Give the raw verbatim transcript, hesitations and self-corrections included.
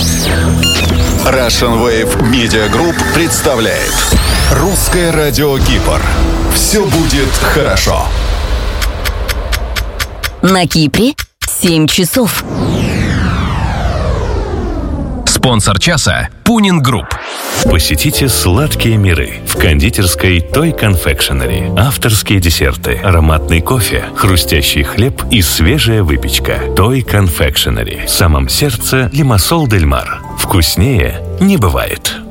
Russian Wave Media Group представляет Русское радио Кипр. Все будет хорошо. На Кипре семь часов. Спонсор часа – Пунин Групп. Посетите сладкие миры в кондитерской Toy Confectionery. Авторские десерты, ароматный кофе, хрустящий хлеб и свежая выпечка. Toy Confectionery. В самом сердце Лимассол Дель Мар. Вкуснее не бывает.